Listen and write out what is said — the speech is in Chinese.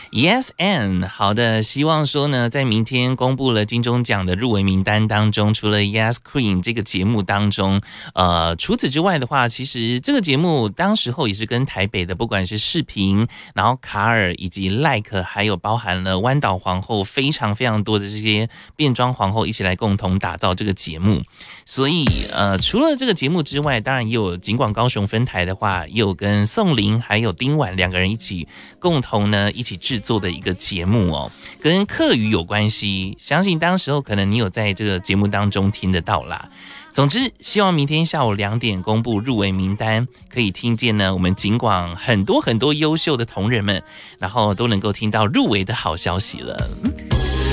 Yes and 好的，希望说呢，在明天公布了金钟奖的入围名单当中，除了 Yes Queen 这个节目当中，除此之外的话，其实这个节目当时候也是跟台北的不管是视频，然后卡尔以及 Like 还有包含了湾岛皇后非常非常多的这些变装皇后一起来共同打造这个节目。所以除了这个节目之外，当然也有尽管高雄分台的话，也有跟宋林还有丁婉两个人一起共同呢一起制作的一个节目哦，跟客语有关系，相信当时候可能你有在这个节目当中听得到啦。总之，希望明天下午2点公布入围名单，可以听见呢我们尽管很多优秀的同仁们，然后都能够听到入围的好消息了。